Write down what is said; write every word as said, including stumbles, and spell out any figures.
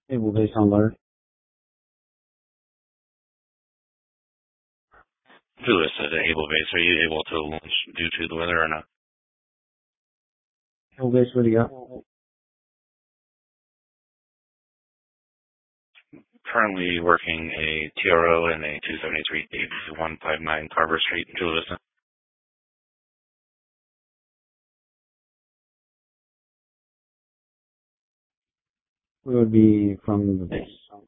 Able based on alert. Lewis at Able Base, are you able to launch due to the weather or not? Able base, what do you got? Currently working a T R O and a two seventy-three one fifty-nine Carver Street, Chula Vista. We would be from the base.